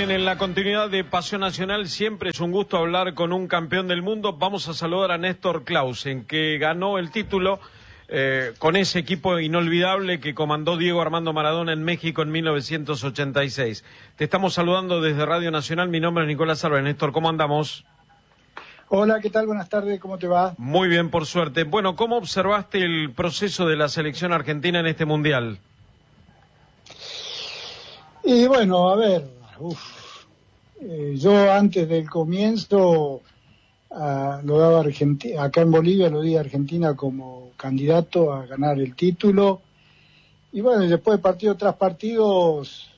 Bien, en la continuidad de Pasión Nacional siempre es un gusto hablar con un campeón del mundo. Vamos a saludar a Néstor Clausen, que ganó el título con ese equipo inolvidable que comandó Diego Armando Maradona en México en 1986. Te estamos saludando desde Radio Nacional. Mi nombre es Nicolás Álvarez. Néstor, ¿cómo andamos? Hola, ¿qué tal? Buenas tardes, ¿cómo te va? Muy bien, por suerte. Bueno, ¿cómo observaste el proceso de la selección argentina en este Mundial? Y bueno, a ver, yo antes del comienzo lo daba Argentina, acá en Bolivia lo di a Argentina como candidato a ganar el título. Y bueno, después partido tras partidos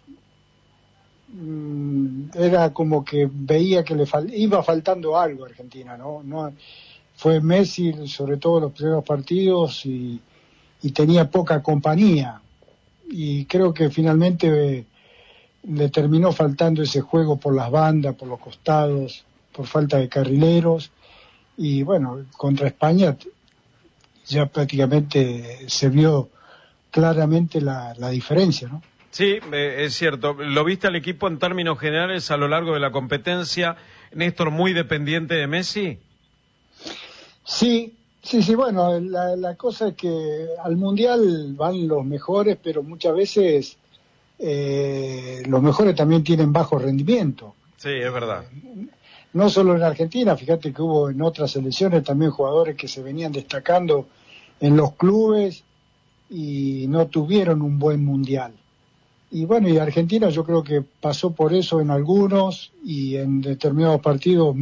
era como que veía que iba faltando algo a Argentina, ¿no? Fue Messi, sobre todo los primeros partidos, y tenía poca compañía. Y creo que finalmente le terminó faltando ese juego por las bandas, por los costados, por falta de carrileros. Y bueno, contra España ya prácticamente se vio claramente la diferencia, ¿no? Sí, es cierto. ¿Lo viste al equipo en términos generales a lo largo de la competencia, Néstor, muy dependiente de Messi? Sí, bueno, la cosa es que al Mundial van los mejores, pero muchas veces los mejores también tienen bajo rendimiento. Sí, es verdad. No solo en Argentina, fíjate que hubo en otras selecciones también jugadores que se venían destacando en los clubes y no tuvieron un buen Mundial. Y bueno, y Argentina yo creo que pasó por eso en algunos, y en determinados partidos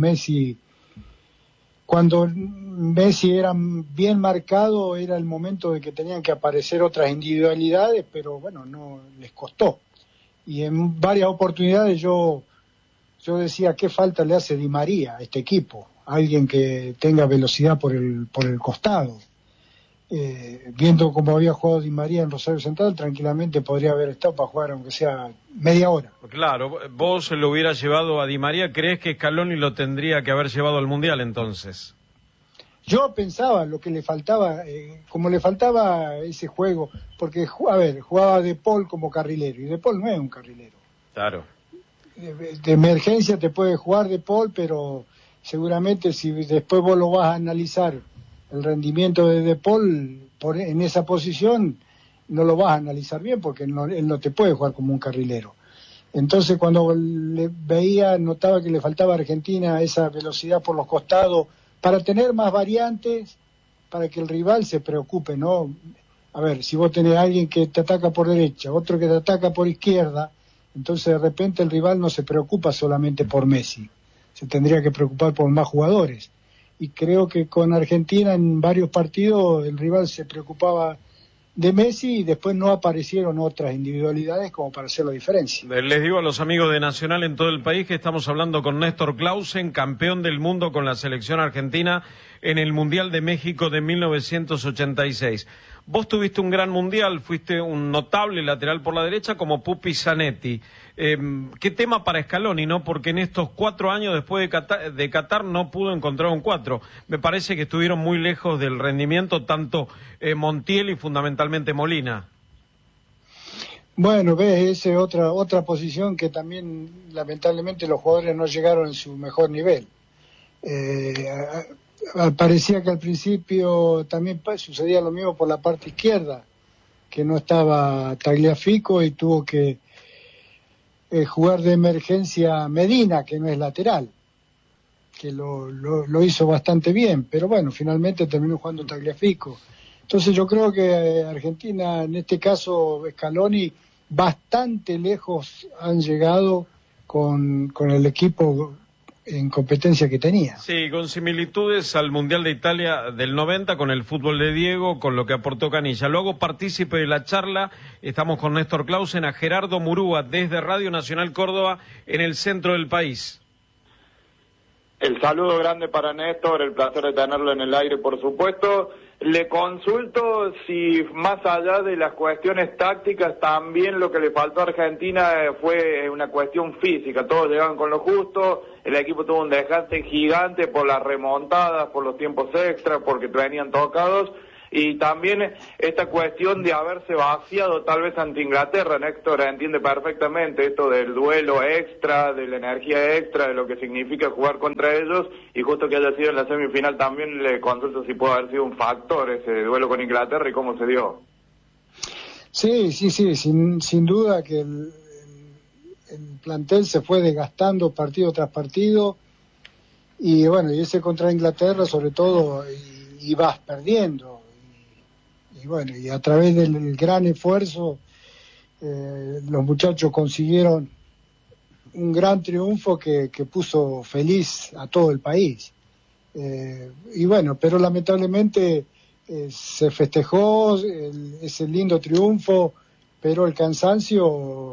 cuando Messi era bien marcado, era el momento de que tenían que aparecer otras individualidades, pero bueno, no les costó. Y en varias oportunidades yo decía, ¿qué falta le hace Di María a este equipo? Alguien que tenga velocidad por el costado. Viendo cómo había jugado Di María en Rosario Central, tranquilamente podría haber estado para jugar aunque sea media hora. Claro, vos lo hubieras llevado a Di María. ¿Crees que Scaloni lo tendría que haber llevado al Mundial entonces? Yo pensaba lo que le faltaba, como le faltaba ese juego, porque, a ver, jugaba De Paul como carrilero, y De Paul no es un carrilero. Claro. De emergencia te puede jugar De Paul, pero seguramente si después vos lo vas a analizar, el rendimiento de Paul en esa posición, no lo vas a analizar bien, porque él no te puede jugar como un carrilero. Entonces cuando notaba que le faltaba a Argentina esa velocidad por los costados, para tener más variantes, para que el rival se preocupe, ¿no? A ver, si vos tenés a alguien que te ataca por derecha, otro que te ataca por izquierda, entonces de repente el rival no se preocupa solamente por Messi, se tendría que preocupar por más jugadores. Y creo que con Argentina en varios partidos el rival se preocupaba de Messi y después no aparecieron otras individualidades como para hacer la diferencia. Les digo a los amigos de Nacional en todo el país que estamos hablando con Néstor Clausen, campeón del mundo con la selección argentina en el Mundial de México de 1986. Vos tuviste un gran Mundial, fuiste un notable lateral por la derecha como Pupi Zanetti. ¿Qué tema para Scaloni, no? Porque en estos 4 años después de Qatar no pudo encontrar un 4. Me parece que estuvieron muy lejos del rendimiento tanto Montiel y fundamentalmente Molina. Bueno, ves, esa es otra posición que también lamentablemente los jugadores no llegaron en su mejor nivel. Parecía que al principio también sucedía lo mismo por la parte izquierda, que no estaba Tagliafico y tuvo que jugar de emergencia Medina, que no es lateral, que lo hizo bastante bien, pero bueno, finalmente terminó jugando Tagliafico. Entonces yo creo que Argentina, en este caso Scaloni, bastante lejos han llegado con el equipo en competencia que tenía. Sí, con similitudes al Mundial de Italia del 90, con el fútbol de Diego, con lo que aportó Canilla. Luego partícipe de la charla, estamos con Néstor Clausen, a Gerardo Murúa, desde Radio Nacional Córdoba, en el centro del país. El saludo grande para Néstor, el placer de tenerlo en el aire, por supuesto. Le consulto si más allá de las cuestiones tácticas, también lo que le faltó a Argentina fue una cuestión física. Todos llegaban con lo justo, el equipo tuvo un desgaste gigante por las remontadas, por los tiempos extra, porque venían tocados. Y también esta cuestión de haberse vaciado tal vez ante Inglaterra, Néstor entiende perfectamente esto del duelo extra, de la energía extra, de lo que significa jugar contra ellos, y justo que haya sido en la semifinal también le consulto si puede haber sido un factor ese duelo con Inglaterra y cómo se dio. Sí, sin duda que el plantel se fue desgastando partido tras partido, y bueno, y ese contra Inglaterra sobre todo ibas perdiendo. Y bueno, y a través del gran esfuerzo, los muchachos consiguieron un gran triunfo que puso feliz a todo el país. Y bueno, pero lamentablemente se festejó ese lindo triunfo, pero el cansancio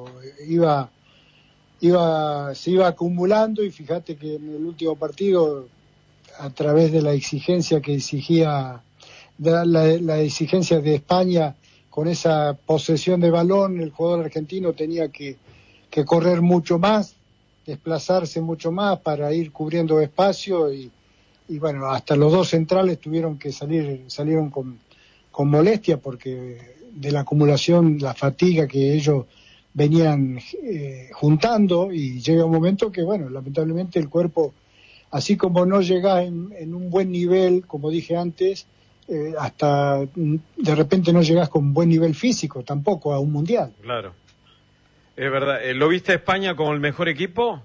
se iba acumulando, y fíjate que en el último partido, a través de la exigencia que exigía la exigencia de España, con esa posesión de balón, el jugador argentino tenía que correr mucho más, desplazarse mucho más para ir cubriendo espacio, y bueno, hasta los dos centrales tuvieron que salieron con molestia, porque de la acumulación, la fatiga que ellos venían juntando, y llega un momento que, bueno, lamentablemente el cuerpo, así como no llega en un buen nivel, como dije antes, hasta de repente no llegas con buen nivel físico tampoco a un mundial. Claro, es verdad. ¿Lo viste a España como el mejor equipo?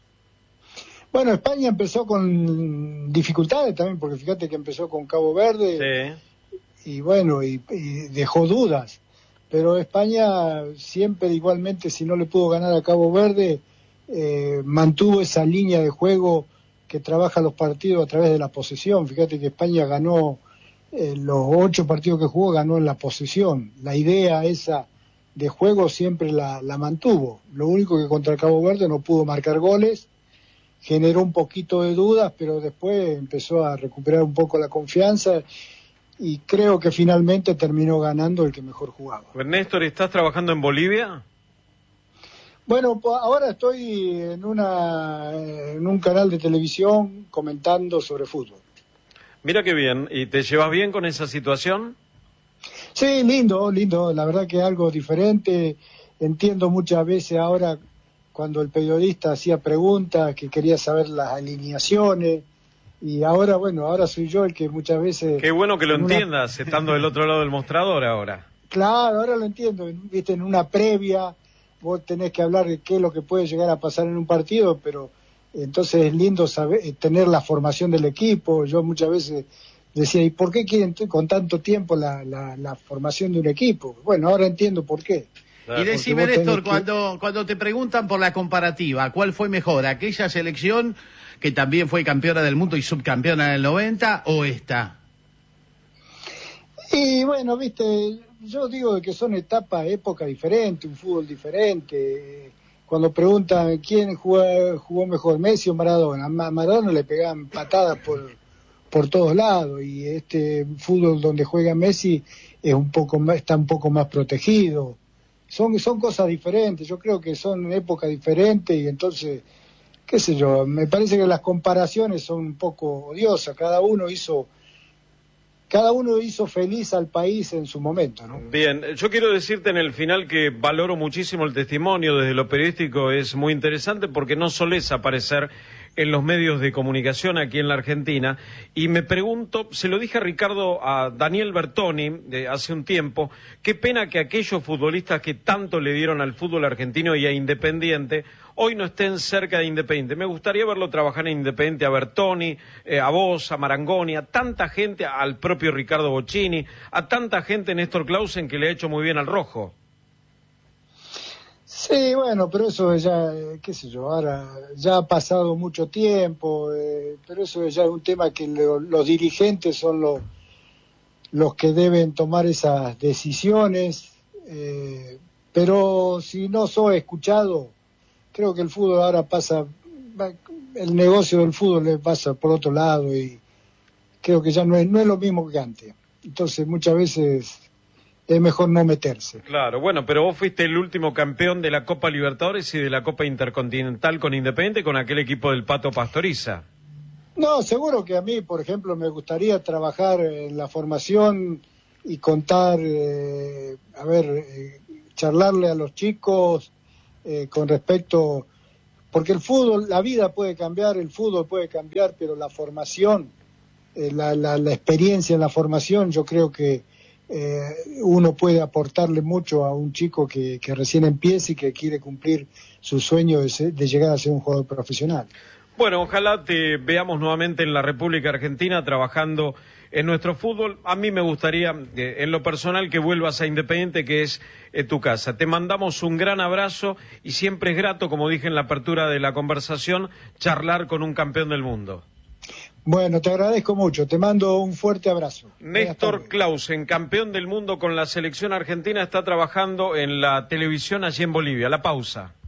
Bueno, España empezó con dificultades también, porque fíjate que empezó con Cabo Verde, sí. Y bueno, y dejó dudas, pero España siempre igualmente, si no le pudo ganar a Cabo Verde, mantuvo esa línea de juego que trabaja los partidos a través de la posesión. Fíjate que España ganó los 8 partidos que jugó, ganó en la posesión. La idea esa de juego siempre la mantuvo. Lo único que contra Cabo Verde no pudo marcar goles, generó un poquito de dudas, pero después empezó a recuperar un poco la confianza, y creo que finalmente terminó ganando el que mejor jugaba. Pues Néstor, ¿estás trabajando en Bolivia? Bueno, pues ahora estoy en un canal de televisión comentando sobre fútbol. Mira qué bien. ¿Y te llevas bien con esa situación? Sí, lindo. La verdad que es algo diferente. Entiendo muchas veces ahora, cuando el periodista hacía preguntas, que quería saber las alineaciones, y ahora, bueno, ahora soy yo el que muchas veces... Qué bueno que lo entiendas, estando del otro lado del mostrador ahora. Claro, ahora lo entiendo. Viste, en una previa vos tenés que hablar de qué es lo que puede llegar a pasar en un partido, pero entonces es lindo saber, tener la formación del equipo. Yo muchas veces decía, ¿y por qué quieren con tanto tiempo la formación de un equipo? Bueno, ahora entiendo por qué. Y decime, Néstor, cuando te preguntan por la comparativa, ¿cuál fue mejor? ¿Aquella selección que también fue campeona del mundo y subcampeona en el 90, o esta? Y bueno, viste, yo digo que son épocas diferentes, un fútbol diferente. Cuando preguntan quién jugó mejor, Messi o Maradona, a Maradona le pegaban patadas por todos lados, y este fútbol donde juega Messi está un poco más protegido. Son cosas diferentes, yo creo que son épocas diferentes, y entonces, qué sé yo, me parece que las comparaciones son un poco odiosas. Cada uno hizo feliz al país en su momento, ¿no? Bien, yo quiero decirte en el final que valoro muchísimo el testimonio desde lo periodístico, es muy interesante porque no solés aparecer en los medios de comunicación aquí en la Argentina, y me pregunto, se lo dije a Daniel Bertoni hace un tiempo, qué pena que aquellos futbolistas que tanto le dieron al fútbol argentino y a Independiente hoy no estén cerca de Independiente. Me gustaría verlo trabajar en Independiente, a Bertoni, a vos, a Marangoni, a tanta gente, al propio Ricardo Bocchini, a tanta gente, Néstor Clausen, que le ha hecho muy bien al rojo. Sí, bueno, pero eso ya, qué sé yo, ahora ya ha pasado mucho tiempo, pero eso ya es un tema que los dirigentes son los que deben tomar esas decisiones, pero si no soy escuchado, creo que el fútbol ahora el negocio del fútbol le pasa por otro lado, y creo que ya no es lo mismo que antes. Entonces muchas veces es mejor no meterse. Claro, bueno, pero vos fuiste el último campeón de la Copa Libertadores y de la Copa Intercontinental con Independiente, con aquel equipo del Pato Pastoriza. No, seguro que a mí, por ejemplo, me gustaría trabajar en la formación y contar, charlarle a los chicos con respecto, porque el fútbol, la vida puede cambiar, el fútbol puede cambiar, pero la formación, la experiencia en la formación, yo creo que uno puede aportarle mucho a un chico que recién empieza y que quiere cumplir su sueño de llegar a ser un jugador profesional. Bueno, ojalá te veamos nuevamente en la República Argentina trabajando en nuestro fútbol. A mí me gustaría, en lo personal, que vuelvas a Independiente, que es tu casa. Te mandamos un gran abrazo y siempre es grato, como dije en la apertura de la conversación, charlar con un campeón del mundo. Bueno, te agradezco mucho, te mando un fuerte abrazo. Néstor Clausen, campeón del mundo con la selección argentina, está trabajando en la televisión allí en Bolivia. La pausa.